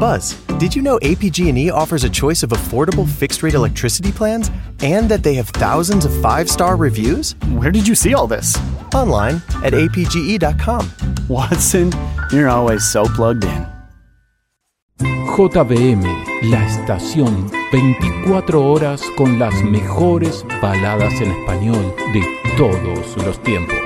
Buzz, did you know APG&E offers a choice of affordable fixed-rate electricity plans and that they have thousands of 5-star reviews? Where did you see all this? Online at apge.com. Watson, you're always so plugged in. JBM, la estación 24 horas con las mejores baladas en español de todos los tiempos.